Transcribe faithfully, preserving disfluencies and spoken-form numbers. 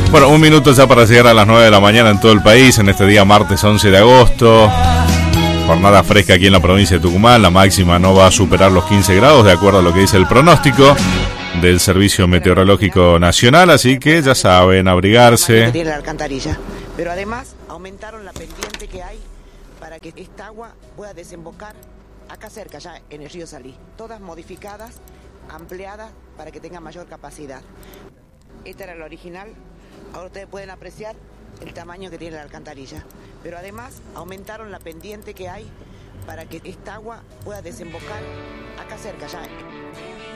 Bueno, un minuto ya para llegar a las nueve de la mañana en todo el país, en este día martes once de agosto. Jornada fresca aquí en la provincia de Tucumán. La máxima no va a superar los quince grados, de acuerdo a lo que dice el pronóstico del Servicio Meteorológico Nacional. Así que ya saben, abrigarse. Tiene la alcantarilla. Pero además aumentaron la pendiente que hay para que esta agua pueda desembocar acá cerca, ya en el río Salí. Todas modificadas, ampliadas para que tenga mayor capacidad. Esta era la original. Ahora ustedes pueden apreciar el tamaño que tiene la alcantarilla. Pero además aumentaron la pendiente que hay para que esta agua pueda desembocar acá cerca, ya